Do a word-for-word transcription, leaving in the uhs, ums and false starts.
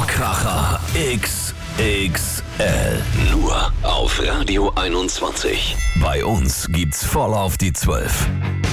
Oberkracher X X L. Nur auf Radio einundzwanzig. Bei uns gibt's voll auf die zwölf.